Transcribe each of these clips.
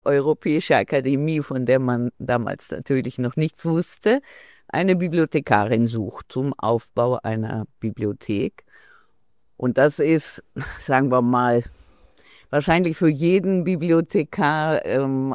Europäische Akademie, von der man damals natürlich noch nichts wusste, eine Bibliothekarin sucht zum Aufbau einer Bibliothek. Und das ist, sagen wir mal, wahrscheinlich für jeden Bibliothekar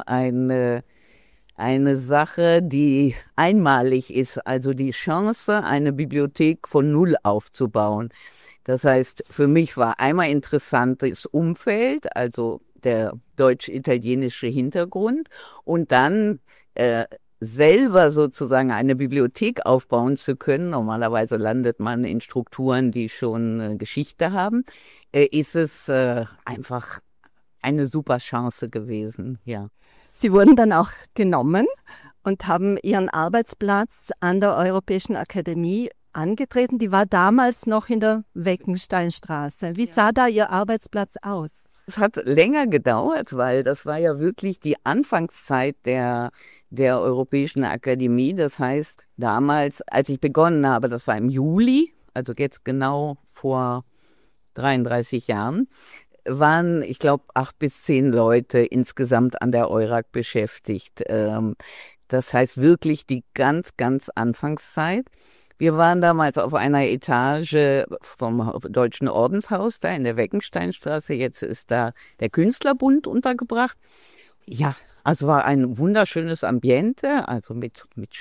eine Sache, die einmalig ist, also die Chance, eine Bibliothek von Null aufzubauen. Das heißt, für mich war einmal interessantes Umfeld, also der deutsch-italienische Hintergrund und dann selber sozusagen eine Bibliothek aufbauen zu können. Normalerweise landet man in Strukturen, die schon Geschichte haben. Ist es einfach eine super Chance gewesen, ja. Sie wurden dann auch genommen und haben Ihren Arbeitsplatz an der Europäischen Akademie angetreten. Die war damals noch in der Weckensteinstraße. Wie sah da Ihr Arbeitsplatz aus? Es hat länger gedauert, weil das war ja wirklich die Anfangszeit der Europäischen Akademie. Das heißt, damals, als ich begonnen habe, das war im Juli, also jetzt genau vor 33 Jahren, waren, ich glaube, 8 bis 10 Leute insgesamt an der EURAC beschäftigt. Das heißt wirklich die ganz, ganz Anfangszeit. Wir waren damals auf einer Etage vom Deutschen Ordenshaus, da in der Weckensteinstraße. Jetzt ist da der Künstlerbund untergebracht. Ja, also war ein wunderschönes Ambiente, also mit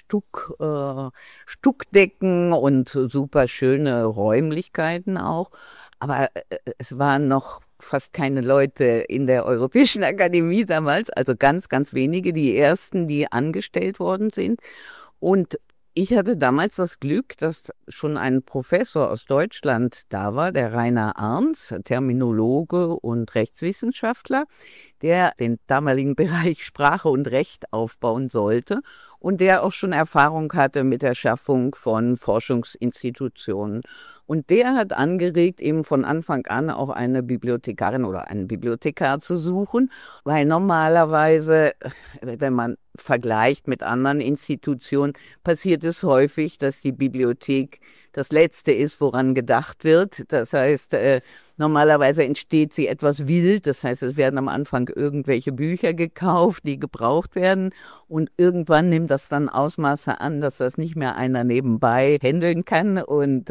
Stuckdecken und super schöne Räumlichkeiten auch. Aber es waren noch fast keine Leute in der Europäischen Akademie damals, also ganz, ganz wenige, die ersten, die angestellt worden sind. Und ich hatte damals das Glück, dass schon ein Professor aus Deutschland da war, der Rainer Arntz, Terminologe und Rechtswissenschaftler, der den damaligen Bereich Sprache und Recht aufbauen sollte und der auch schon Erfahrung hatte mit der Schaffung von Forschungsinstitutionen. Und der hat angeregt, eben von Anfang an auch eine Bibliothekarin oder einen Bibliothekar zu suchen, weil normalerweise, wenn man vergleicht mit anderen Institutionen, passiert es häufig, dass die Bibliothek das Letzte ist, woran gedacht wird. Das heißt, normalerweise entsteht sie etwas wild. Das heißt, es werden am Anfang irgendwelche Bücher gekauft, die gebraucht werden. Und irgendwann nimmt das dann Ausmaße an, dass das nicht mehr einer nebenbei handeln kann. Und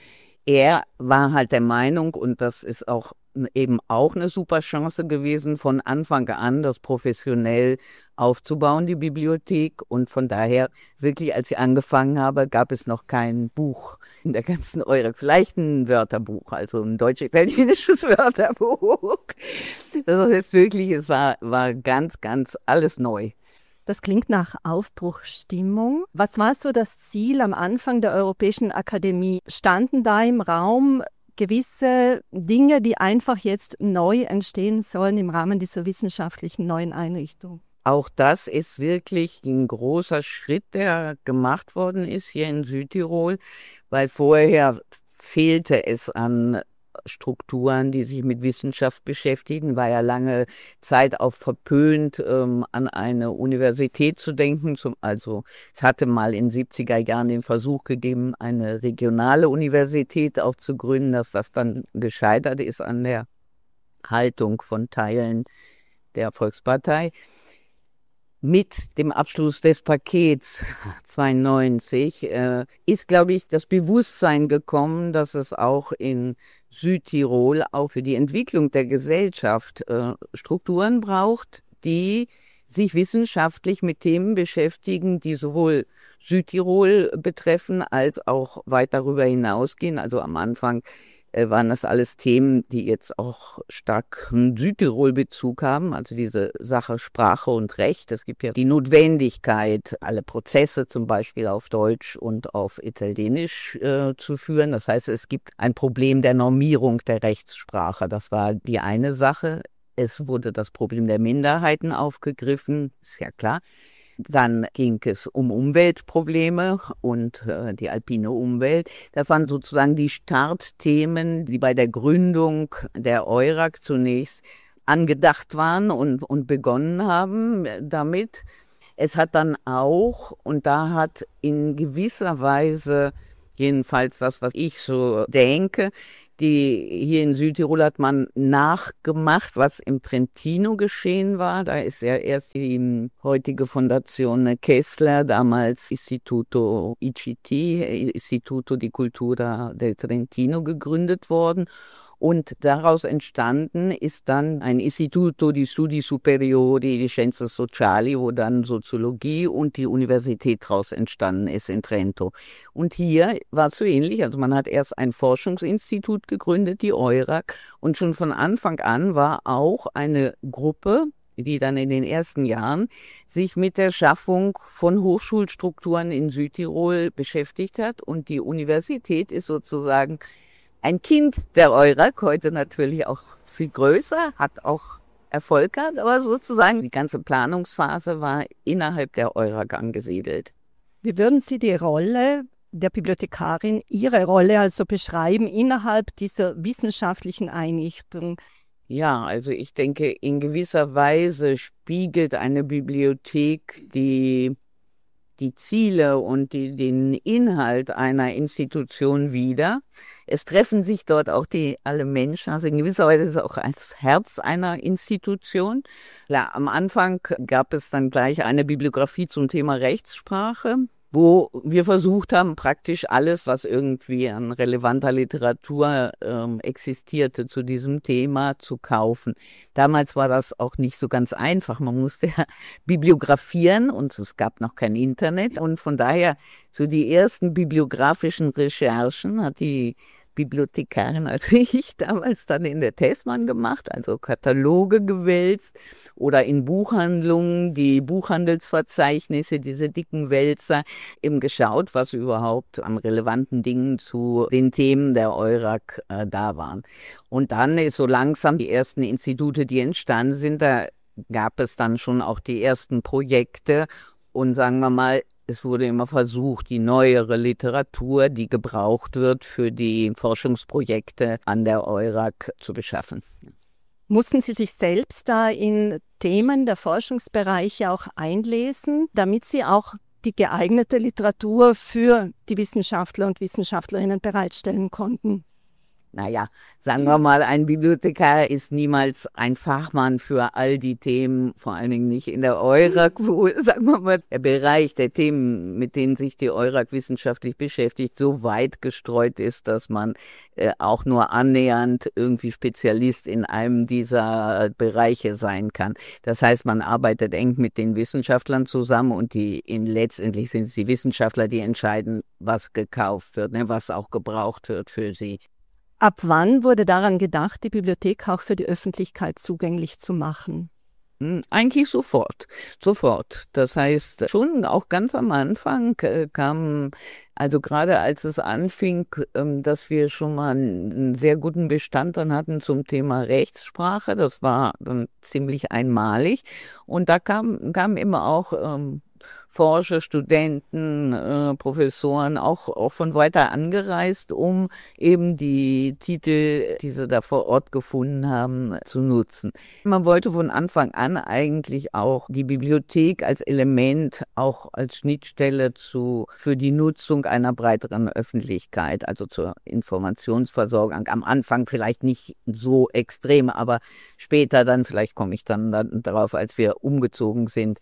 er war halt der Meinung, und das ist auch eben auch eine super Chance gewesen, von Anfang an das professionell aufzubauen, die Bibliothek. Und von daher, wirklich, als ich angefangen habe, gab es noch kein Buch in der ganzen EURAC. Vielleicht ein Wörterbuch, also ein deutsch-italienisches Wörterbuch. Das heißt wirklich, es war ganz, ganz alles neu. Das klingt nach Aufbruchsstimmung. Was war so das Ziel am Anfang der Europäischen Akademie? Standen da im Raum gewisse Dinge, die einfach jetzt neu entstehen sollen im Rahmen dieser wissenschaftlichen neuen Einrichtung? Auch das ist wirklich ein großer Schritt, der gemacht worden ist hier in Südtirol, weil vorher fehlte es an Strukturen, die sich mit Wissenschaft beschäftigen, war ja lange Zeit auch verpönt, an eine Universität zu denken. Also es hatte mal in den 70er Jahren den Versuch gegeben, eine regionale Universität auch zu gründen, dass das dann gescheitert ist an der Haltung von Teilen der Volkspartei. Mit dem Abschluss des Pakets 92 ist, glaube ich, das Bewusstsein gekommen, dass es auch in Südtirol auch für die Entwicklung der Gesellschaft Strukturen braucht, die sich wissenschaftlich mit Themen beschäftigen, die sowohl Südtirol betreffen als auch weit darüber hinausgehen. Also am Anfang waren das alles Themen, die jetzt auch stark einen Südtirol-Bezug haben, also diese Sache Sprache und Recht. Es gibt ja die Notwendigkeit, alle Prozesse zum Beispiel auf Deutsch und auf Italienisch zu führen. Das heißt, es gibt ein Problem der Normierung der Rechtssprache. Das war die eine Sache. Es wurde das Problem der Minderheiten aufgegriffen, ist ja klar. Dann ging es um Umweltprobleme und die alpine Umwelt. Das waren sozusagen die Startthemen, die bei der Gründung der EURAC zunächst angedacht waren und begonnen haben damit. Es hat dann auch, und da hat in gewisser Weise, jedenfalls das, was ich so denke, Hier in Südtirol hat man nachgemacht, was im Trentino geschehen war. Da ist ja erst die heutige Fondazione Kessler, damals Istituto ICT, Istituto di Cultura del Trentino, gegründet worden. Und daraus entstanden ist dann ein Istituto di Studi Superiori di Scienze Sociali, wo dann Soziologie und die Universität daraus entstanden ist in Trento. Und hier war es so ähnlich, also man hat erst ein Forschungsinstitut gegründet, die EURAC, und schon von Anfang an war auch eine Gruppe, die dann in den ersten Jahren sich mit der Schaffung von Hochschulstrukturen in Südtirol beschäftigt hat. Und die Universität ist sozusagen ein Kind der EURAC, heute natürlich auch viel größer, hat auch Erfolg gehabt, aber sozusagen die ganze Planungsphase war innerhalb der EURAC angesiedelt. Wie würden Sie die Rolle der Bibliothekarin, Ihre Rolle also beschreiben innerhalb dieser wissenschaftlichen Einrichtung? Ja, also ich denke, in gewisser Weise spiegelt eine Bibliothek die Ziele und den Inhalt einer Institution wider. Es treffen sich dort auch alle Menschen, also in gewisser Weise ist es auch das Herz einer Institution. Klar, am Anfang gab es dann gleich eine Bibliografie zum Thema Rechtssprache, wo wir versucht haben, praktisch alles, was irgendwie an relevanter Literatur existierte zu diesem Thema, zu kaufen. Damals war das auch nicht so ganz einfach. Man musste ja bibliografieren und es gab noch kein Internet. Und von daher, so die ersten bibliografischen Recherchen hat die Bibliothekarin, also ich damals dann in der Tessmann gemacht, also Kataloge gewälzt oder in Buchhandlungen die Buchhandelsverzeichnisse, diese dicken Wälzer, eben geschaut, was überhaupt an relevanten Dingen zu den Themen der EURAC da waren. Und dann ist so langsam die ersten Institute, die entstanden sind, da gab es dann schon auch die ersten Projekte und sagen wir mal, es wurde immer versucht, die neuere Literatur, die gebraucht wird für die Forschungsprojekte an der EURAC zu beschaffen. Mussten Sie sich selbst da in Themen der Forschungsbereiche auch einlesen, damit Sie auch die geeignete Literatur für die Wissenschaftler und Wissenschaftlerinnen bereitstellen konnten? Naja, sagen wir mal, ein Bibliothekar ist niemals ein Fachmann für all die Themen, vor allen Dingen nicht in der EURAC, wo, sagen wir mal, der Bereich der Themen, mit denen sich die EURAC wissenschaftlich beschäftigt, so weit gestreut ist, dass man auch nur annähernd irgendwie Spezialist in einem dieser Bereiche sein kann. Das heißt, man arbeitet eng mit den Wissenschaftlern zusammen und letztendlich sind es die Wissenschaftler, die entscheiden, was gekauft wird, was auch gebraucht wird für sie. Ab wann wurde daran gedacht, die Bibliothek auch für die Öffentlichkeit zugänglich zu machen? Eigentlich sofort. Das heißt, schon auch ganz am Anfang kam, also gerade als es anfing, dass wir schon mal einen sehr guten Bestand dann hatten zum Thema Rechtssprache, das war dann ziemlich einmalig. Und da kam immer auch Forscher, Studenten, Professoren auch von weiter angereist, um eben die Titel, die sie da vor Ort gefunden haben, zu nutzen. Man wollte von Anfang an eigentlich auch die Bibliothek als Element, auch als Schnittstelle für die Nutzung einer breiteren Öffentlichkeit, also zur Informationsversorgung. Am Anfang vielleicht nicht so extrem, aber später dann, vielleicht komme ich dann darauf, als wir umgezogen sind,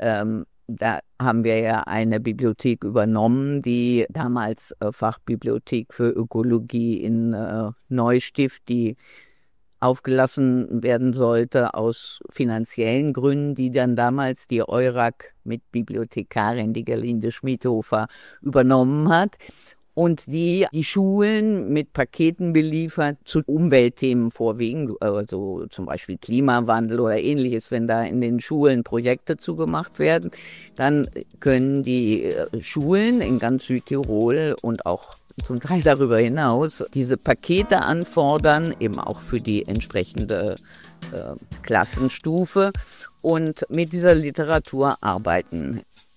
da haben wir ja eine Bibliothek übernommen, die damals Fachbibliothek für Ökologie in Neustift, die aufgelassen werden sollte aus finanziellen Gründen, die dann damals die EURAC mit Bibliothekarin, die Gerlinde Schmidhofer, übernommen hat. Und die Schulen mit Paketen beliefert zu Umweltthemen vorwiegend, also zum Beispiel Klimawandel oder ähnliches, wenn da in den Schulen Projekte zugemacht werden, dann können die Schulen in ganz Südtirol und auch zum Teil darüber hinaus diese Pakete anfordern, eben auch für die entsprechende Klassenstufe und mit dieser Literatur arbeiten.